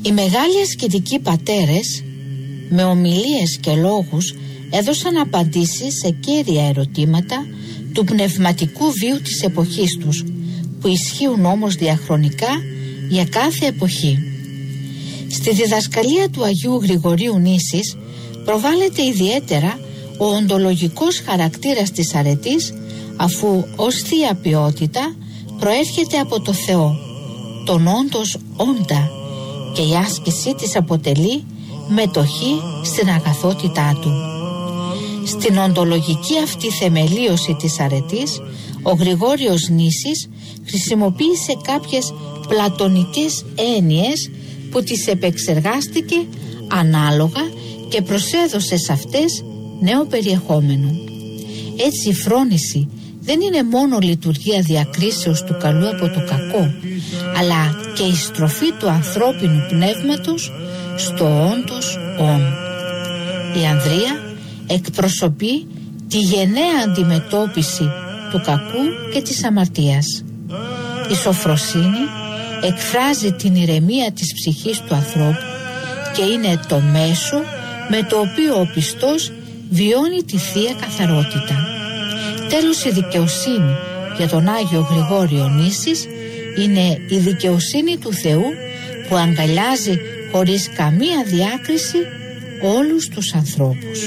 Οι μεγάλοι ασκητικοί πατέρες με ομιλίες και λόγους έδωσαν απαντήσεις σε κέρια ερωτήματα του πνευματικού βίου της εποχής τους, που ισχύουν όμως διαχρονικά για κάθε εποχή. Στη διδασκαλία του Αγίου Γρηγορίου Νήσης προβάλλεται ιδιαίτερα ο οντολογικός χαρακτήρας της αρετής, αφού ως θεία ποιότητα προέρχεται από το Θεό, τον όντως όντα, και η άσκησή της αποτελεί μετοχή στην αγαθότητά του. Στην οντολογική αυτή θεμελίωση της αρετής, ο Γρηγόριος Νήσης χρησιμοποίησε κάποιες πλατωνικές έννοιες που τις επεξεργάστηκε ανάλογα και προσέδωσε σε αυτές νέο περιεχόμενο. Έτσι η φρόνηση δεν είναι μόνο λειτουργία διακρίσεως του καλού από το κακό, αλλά και η στροφή του ανθρώπινου πνεύματος στο όντως όν. Η ανδρεία εκπροσωπεί τη γενναία αντιμετώπιση του κακού και της αμαρτίας. Η σοφροσύνη εκφράζει την ηρεμία της ψυχής του ανθρώπου και είναι το μέσο με το οποίο ο πιστός βιώνει τη θεία καθαρότητα. Τέλος, η δικαιοσύνη για τον Άγιο Γρηγόριο Νήσης είναι η δικαιοσύνη του Θεού που αγκαλιάζει χωρίς καμία διάκριση όλους τους ανθρώπους.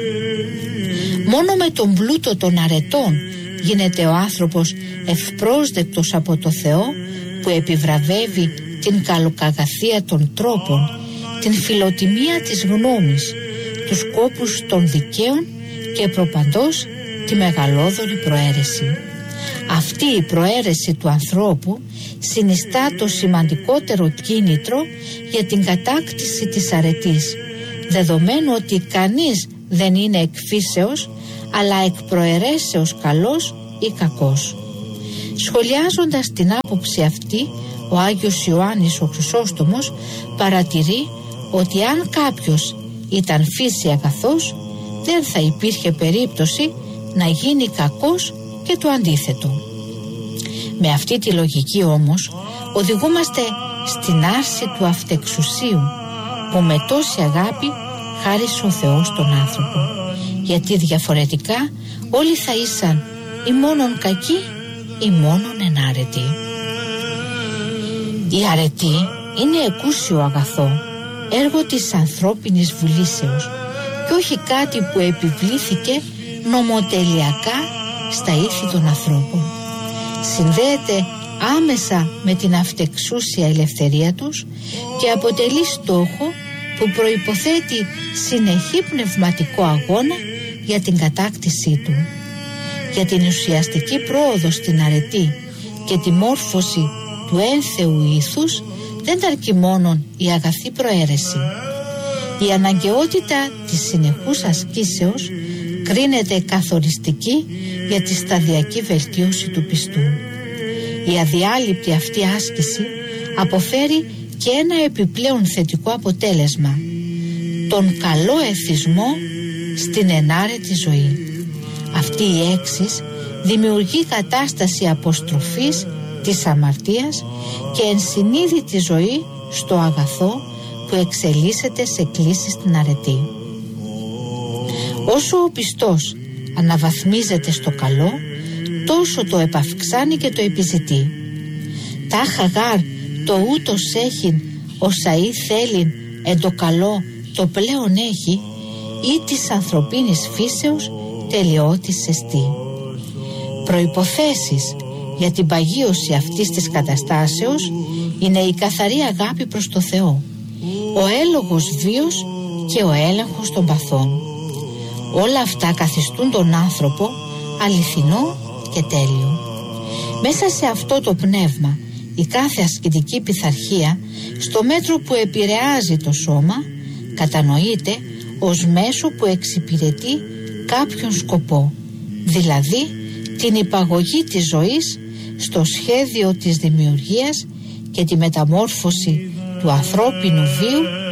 Μόνο με τον πλούτο των αρετών γίνεται ο άνθρωπος ευπρόσδεκτος από το Θεό, που επιβραβεύει την καλοκαγαθία των τρόπων, την φιλοτιμία της γνώμης, τους σκόπους των δικαίων και προπαντός τη μεγαλόδωρη προαίρεση. Αυτή η προαίρεση του ανθρώπου συνιστά το σημαντικότερο κίνητρο για την κατάκτηση της αρετής, δεδομένου ότι κανείς δεν είναι εκ φύσεως, αλλά εκ προαιρέσεως καλός ή κακός. Σχολιάζοντας την άποψη αυτή, ο Άγιος Ιωάννης ο Χρυσόστομος παρατηρεί ότι αν κάποιος ήταν φύση αγαθός, δεν θα υπήρχε περίπτωση να γίνει κακός και το αντίθετο. Με αυτή τη λογική όμως οδηγούμαστε στην άρση του αυτεξουσίου, που με τόση αγάπη χάρισε ο Θεός τον άνθρωπο, γιατί διαφορετικά όλοι θα ήσαν ή μόνον κακοί ή μόνον ενάρετοι. Η αρετή είναι εκούσιο αγαθό, έργο της ανθρώπινης βουλήσεως και όχι κάτι που επιβλήθηκε νομοτελειακά στα ήθη των ανθρώπων. Συνδέεται άμεσα με την αυτεξούσια ελευθερία τους και αποτελεί στόχο που προϋποθέτει συνεχή πνευματικό αγώνα για την κατάκτησή του. Για την ουσιαστική πρόοδο στην αρετή και τη μόρφωση του ένθεου ήθους δεν αρκεί μόνον η αγαθή προαίρεση. Η αναγκαιότητα της συνεχούς ασκήσεως κρίνεται καθοριστική για τη σταδιακή βελτίωση του πιστού. Η αδιάλειπτη αυτή άσκηση αποφέρει και ένα επιπλέον θετικό αποτέλεσμα, τον καλό εθισμό στην ενάρετη ζωή. Αυτή η έξις δημιουργεί κατάσταση αποστροφής της αμαρτίας και ενσυνείδητη ζωή στο αγαθό που εξελίσσεται σε κλίση στην αρετή. Όσο ο πιστός αναβαθμίζεται στο καλό, τόσο το επαυξάνει και το επιζητεί. Τάχα γάρ το ούτως έχειν οσαί θέλειν εν το καλό το πλέον έχει, ή της ανθρωπίνης φύσεως τελειώτης εστί. Προϋποθέσεις για την παγίωση αυτής της καταστάσεως είναι η καθαρή αγάπη προς το Θεό, ο έλογος βίος και ο έλεγχος των παθών. Όλα αυτά καθιστούν τον άνθρωπο αληθινό και τέλειο. Μέσα σε αυτό το πνεύμα η κάθε ασκητική πειθαρχία, στο μέτρο που επηρεάζει το σώμα, κατανοείται ως μέσο που εξυπηρετεί κάποιον σκοπό, δηλαδή την υπαγωγή της ζωής στο σχέδιο της δημιουργίας και τη μεταμόρφωση του ανθρώπινου βίου